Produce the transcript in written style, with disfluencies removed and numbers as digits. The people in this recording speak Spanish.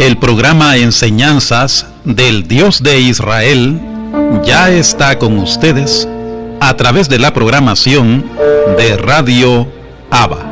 El programa Enseñanzas del Dios de Israel ya está con ustedes a través de la programación de Radio Abba.